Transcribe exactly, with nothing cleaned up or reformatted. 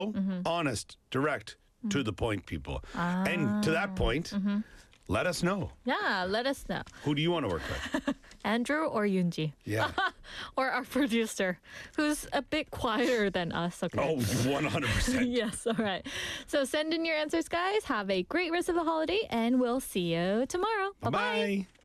honest, direct, to the point people. And to that point, let us know. Yeah, let us know. Who do you want to work with? Andrew or Yoonji? Yeah. Or our producer, who's a bit quieter than us. Okay. Oh, one hundred percent. Yes, all right. So send in your answers, guys. Have a great rest of the holiday, and we'll see you tomorrow. Bye-bye. Bye.